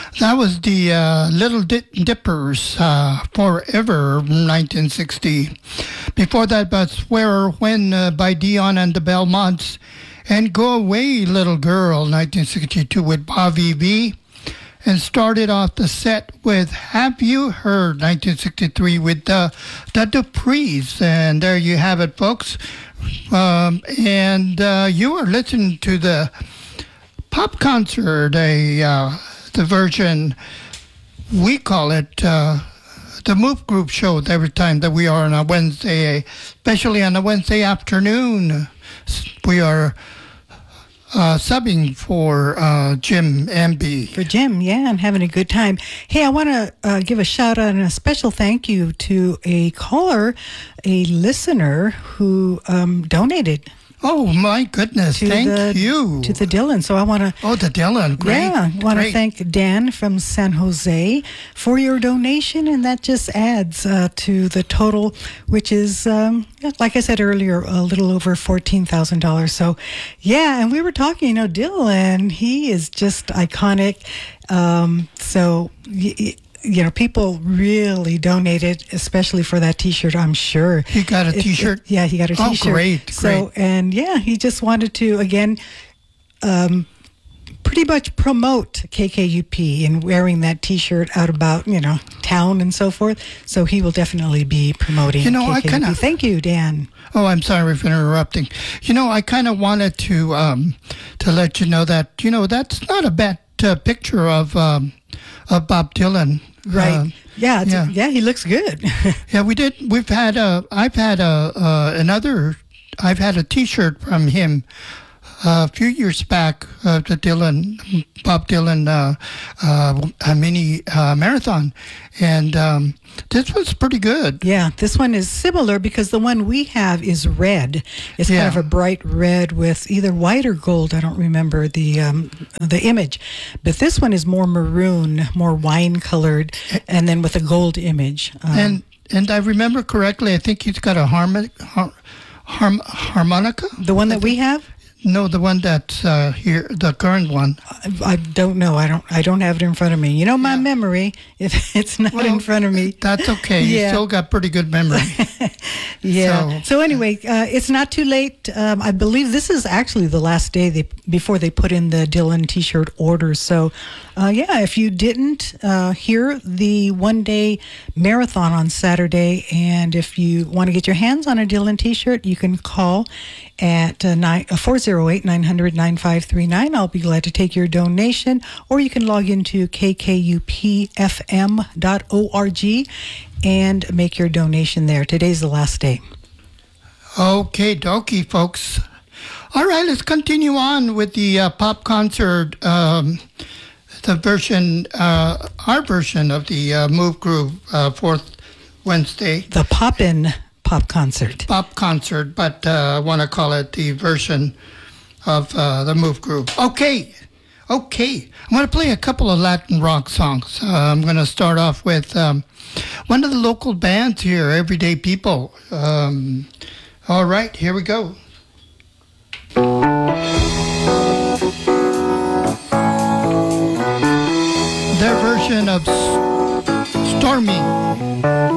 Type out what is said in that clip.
That was the Little Dippers, Forever, 1960. Before that, but Swear When by Dion and the Belmonts. And Go Away, Little Girl, 1962 with Bobby V. And started off the set with Have You Heard, 1963 with the Duprees. And there you have it, folks. And you are listening to the pop concert, the version, we call it the Move Group show every time that we are on a Wednesday, especially on a Wednesday afternoon. We are subbing for Jim Amby. For Jim, yeah, and having a good time. Hey, I want to give a shout out and a special thank you to a caller, a listener who donated. Oh, my goodness. Thank you. To the Dylan. So I want to... Oh, the Dylan. Great. Yeah, I want to thank Dan from San Jose for your donation. And that just adds to the total, which is, like I said earlier, a little over $14,000. So, yeah, and we were talking, Dylan, he is just iconic. People really donated, especially for that T-shirt, I'm sure. He got a T-shirt? Yeah, he got a T-shirt. Oh, great. So, and yeah, he just wanted to, again, pretty much promote KKUP and wearing that T-shirt out about, town and so forth. So he will definitely be promoting KKUP. Thank you, Dan. Oh, I'm sorry for interrupting. I kind of wanted to let you know that, that's not a bad picture of Bob Dylan. Right. Yeah, he looks good. Yeah, we did. I've had a T-shirt from him a few years back, the Bob Dylan a mini marathon, and this was pretty good. Yeah, this one is similar because the one we have is red. It's kind of a bright red with either white or gold. I don't remember the image, but this one is more maroon, more wine colored, and then with a gold image. And I remember correctly, I think he's got a harmonica. The one that we have. No, the one that's here, the current one. I don't know. I don't have it in front of me. My memory, if it's not in front of me. That's okay. You still got pretty good memory. Yeah. So anyway, it's not too late. I believe this is actually the last day before they put in the Dylan T-shirt orders. So, if you didn't hear the one-day marathon on Saturday, and if you want to get your hands on a Dylan T-shirt, you can call at 408-900-9539. I'll be glad to take your donation, or you can log into kkupfm.org and make your donation there. Today's the last day. Okay, dokie, folks. All right, let's continue on with the pop concert, the version, our version of the Move Groove fourth Wednesday. The Pop-In Pop concert. Pop concert, but I want to call it the version of the Move Group. Okay. I'm going to play a couple of Latin rock songs. I'm going to start off with one of the local bands here, Everyday People. All right, here we go. Their version of Stormy.